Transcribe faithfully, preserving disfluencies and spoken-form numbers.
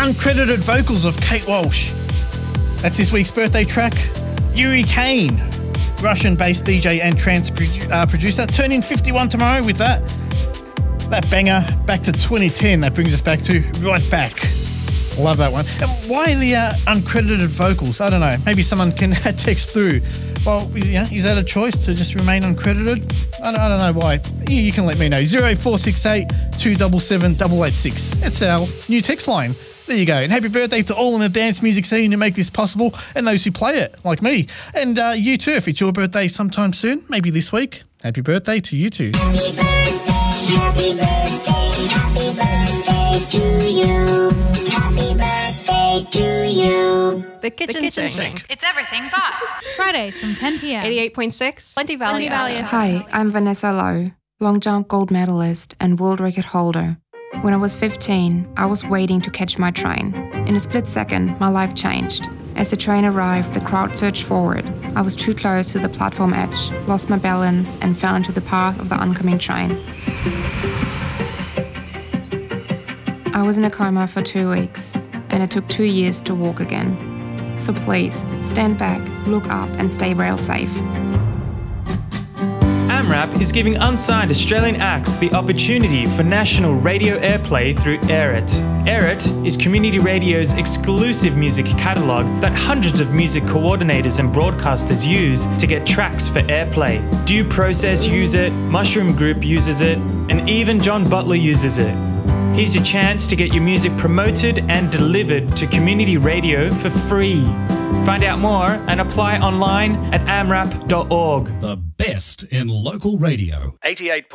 uncredited vocals of Kate Walsh. That's this week's birthday track. Yuri Kane, Russian-based D J and trance produ- uh, producer, turning fifty-one tomorrow with that. That banger back to twenty ten. That brings us back to Right Back. Love that one. And why the uh, uncredited vocals? I don't know. Maybe someone can text through. Well, yeah, is that a choice to just remain uncredited? I don't, I don't know why. You, you can let me know. zero four six eight, two seven seven, eight eight six. That's our new text line. There you go. And happy birthday to all in the dance music scene who make this possible and those who play it, like me. And uh, you too, if it's your birthday sometime soon, maybe this week, happy birthday to you too. Happy birthday, happy birthday, happy birthday to you. Happy birthday to you. The Kitchen, the kitchen sink. sink. It's everything but. Fridays from ten p.m. eighty-eight point six Plenty Valley. Plenty Valley. Hi, I'm Vanessa Lowe, long jump gold medalist and world record holder. When I was fifteen, I was waiting to catch my train. In a split second, my life changed. As the train arrived, the crowd surged forward. I was too close to the platform edge, lost my balance, and fell into the path of the oncoming train. I was in a coma for two weeks, and it took two years to walk again. So please, stand back, look up, and stay rail safe. AMRAP is giving unsigned Australian acts the opportunity for national radio airplay through Air It. Air It is community radio's exclusive music catalogue that hundreds of music coordinators and broadcasters use to get tracks for airplay. Due Process use it, Mushroom Group uses it, and even John Butler uses it. Here's your chance to get your music promoted and delivered to community radio for free. Find out more and apply online at amrap dot org. The best in local radio. eighty-eight